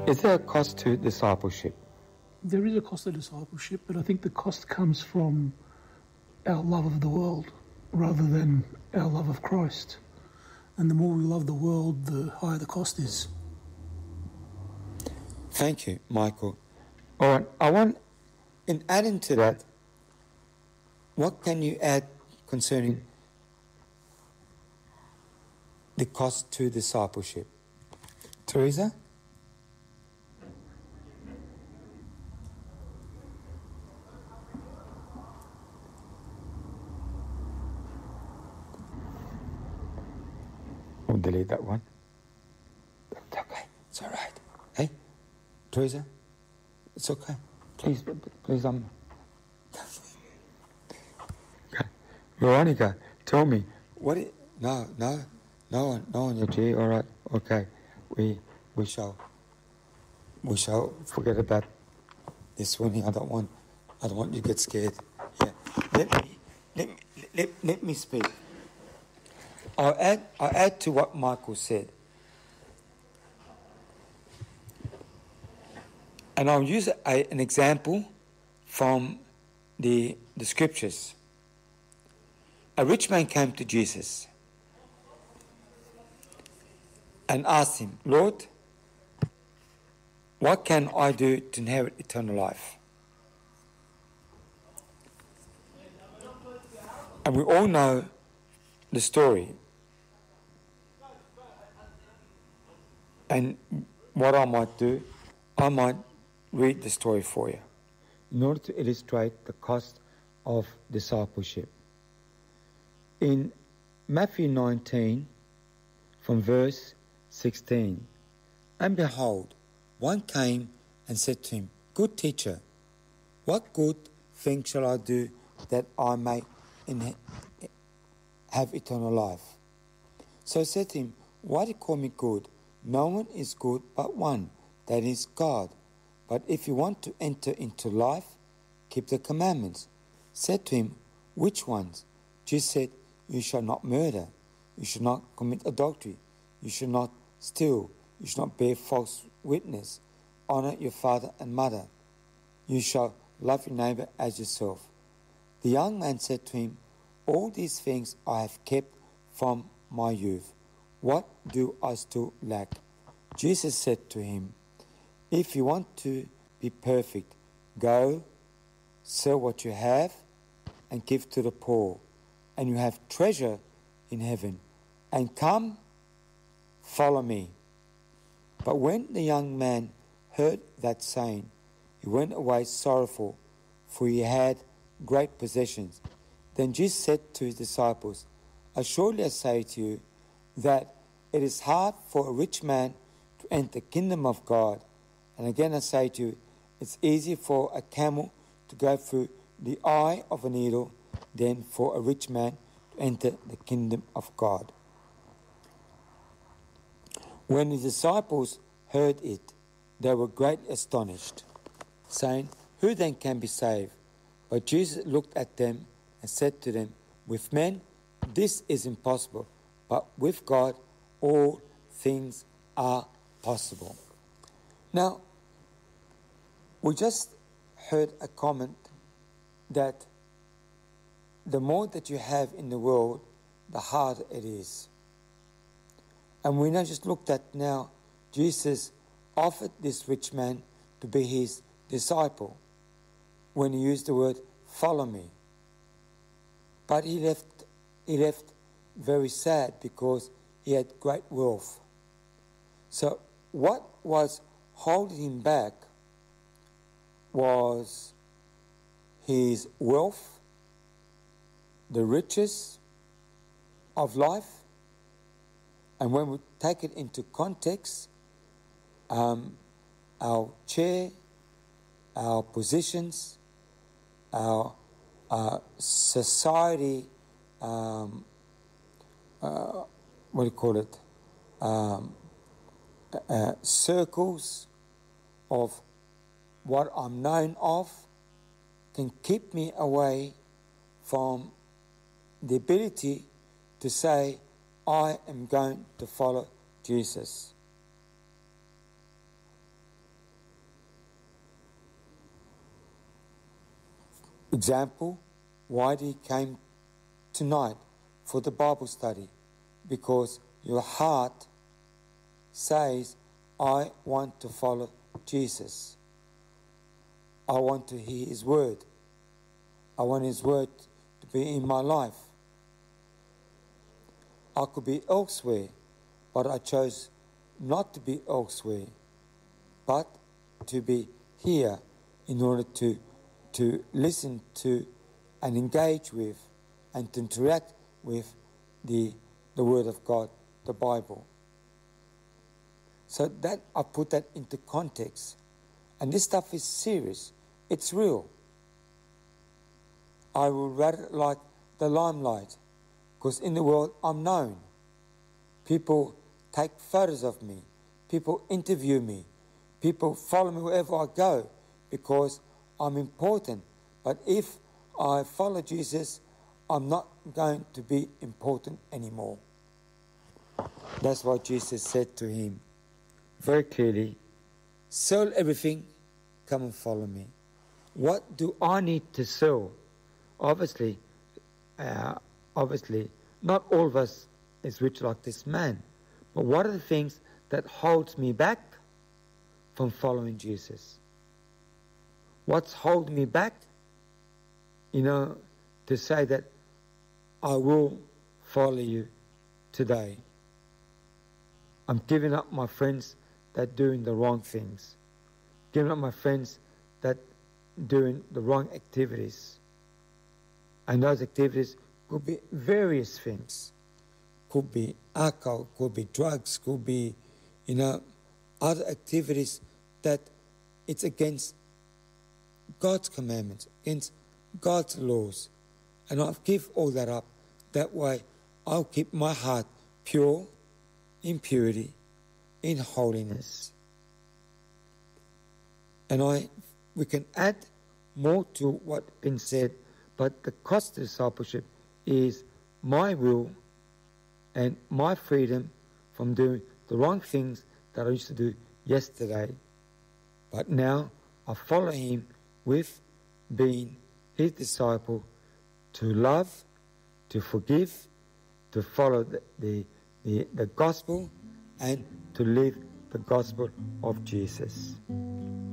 Is there a cost to discipleship? There is a cost to discipleship, but I think the cost comes from our love of the world rather than our love of Christ. And the more we love the world, the higher the cost is. Thank you, Michael. All right, I want, in adding to that, what can you add concerning the cost to discipleship? Teresa? We'll delete that one. It's okay. It's all right. Hey, Teresa? It's okay. Please, okay. Veronica, tell me, no on your G, all right, okay. We shall forget about this one here. I don't want you to get scared. Yeah. Let me speak. I'll add to what Michael said. And I'll use an example from the scriptures. A rich man came to Jesus and asked him, Lord, what can I do to inherit eternal life? And we all know the story. And what I might do, I might read the story for you in order to illustrate the cost of discipleship. In Matthew 19, from verse 16, and behold, one came and said to him, Good teacher, what good thing shall I do that I may have eternal life? So he said to him, Why do you call me good? No one is good but one, that is God. But if you want to enter into life, keep the commandments. Said to him, Which ones? Jesus said, You shall not murder, you shall not commit adultery, you shall not steal, you shall not bear false witness, honor your father and mother, you shall love your neighbor as yourself. The young man said to him, All these things I have kept from my youth. What do I still lack? Jesus said to him, If you want to be perfect, go, sell what you have, and give to the poor, and you have treasure in heaven, and come, follow me. But when the young man heard that saying, he went away sorrowful, for he had great possessions. Then Jesus said to his disciples, Assuredly I say to you, that it is hard for a rich man to enter the kingdom of God. And again I say to you, it's easier for a camel to go through the eye of a needle than for a rich man to enter the kingdom of God. When the disciples heard it, they were greatly astonished, saying, Who then can be saved? But Jesus looked at them and said to them, With men this is impossible, but with God all things are possible. Now, we just heard a comment that the more that you have in the world, the harder it is. And we now just looked at now, Jesus offered this rich man to be his disciple when he used the word, follow me. But he left very sad because he had great wealth. So what was holding him back was his wealth, the riches of life. And when we take it into context, our chair, our positions, our society, what do you call it, circles of what I'm known of can keep me away from the ability to say, I am going to follow Jesus. Example, why he came tonight for the Bible study? Because your heart says, I want to follow Jesus. I want to hear his word. I want his word to be in my life. I could be elsewhere, but I chose not to be elsewhere, but to be here in order to listen to and engage with and to interact with the Word of God, the Bible. So that I put that into context. And this stuff is serious. It's real. I will rather like the limelight, because in the world I'm known. People take photos of me. People interview me. People follow me wherever I go because I'm important. But if I follow Jesus, I'm not going to be important anymore. That's what Jesus said to him very clearly. Sell everything, come and follow me. What do I need to sell? Obviously, not all of us is rich like this man. But what are the things that holds me back from following Jesus? What's holding me back? To say that I will follow you today. I'm giving up my friends that doing the wrong things. Giving up my friends that doing the wrong activities. And those activities could be various things. Could be alcohol, could be drugs, could be, other activities that it's against God's commandments, against God's laws. And I'll give all that up. That way I'll keep my heart pure, in purity, in holiness. And we can add more to what's been said, but the cost of discipleship is my will and my freedom from doing the wrong things that I used to do yesterday. But now I follow him with being his disciple, to love, to forgive, to follow the gospel, and to live the gospel of Jesus.